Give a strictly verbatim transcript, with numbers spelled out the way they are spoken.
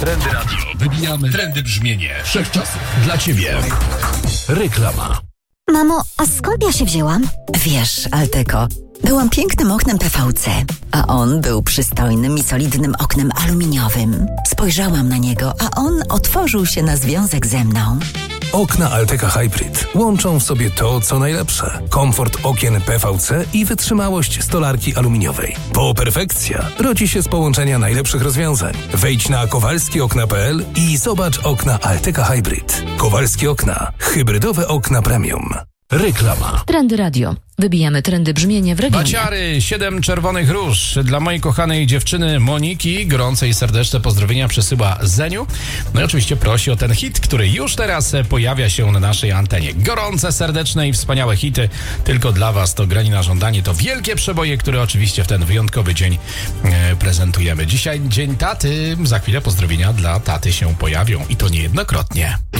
Trendy Radio. Wybijamy trendy brzmienie wszechczasów dla Ciebie. Reklama. Mamo, a skąd ja się wzięłam? Wiesz, Alteko, byłam pięknym oknem P V C, a on był przystojnym i solidnym oknem aluminiowym. Spojrzałam na niego, a on otworzył się na związek ze mną. Okna Alteka Hybrid łączą w sobie to, co najlepsze. Komfort okien P V C i wytrzymałość stolarki aluminiowej. Po perfekcja rodzi się z połączenia najlepszych rozwiązań. Wejdź na kowalskie okna kropka p l i zobacz okna Alteka Hybrid. Kowalskie okna. Hybrydowe okna premium. Reklama. Trendy Radio. Wybijamy trendy brzmienie w regionie. Baciary, siedem czerwonych róż. Dla mojej kochanej dziewczyny Moniki gorące i serdeczne pozdrowienia przesyła Zeniu. No i oczywiście prosi o ten hit, który już teraz pojawia się na naszej antenie. Gorące, serdeczne i wspaniałe hity. Tylko dla Was to grani na żądanie. To wielkie przeboje, które oczywiście w ten wyjątkowy dzień e, prezentujemy. Dzisiaj Dzień Taty. Za chwilę pozdrowienia dla taty się pojawią i to niejednokrotnie.